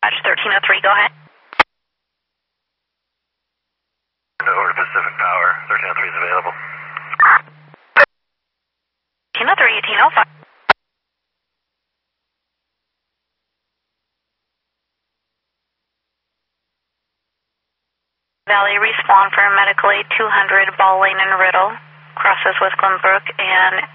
Dispatch 1303, go ahead. Over to Pacific Power, 1303 is available. 1803, 1805. Valley respawn for medical aid 200, Ball Lane and Riddle. Crosses with Glenbrook and